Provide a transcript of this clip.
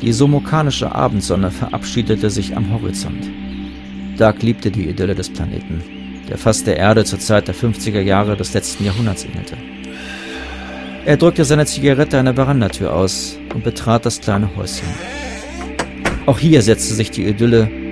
Die somokanische Abendsonne verabschiedete sich am Horizont. Doug liebte die Idylle des Planeten, der fast der Erde zur Zeit der 50er Jahre des letzten Jahrhunderts ähnelte. Er drückte seine Zigarette an der Verandatür aus und betrat das kleine Häuschen. Auch hier setzte sich die Idylle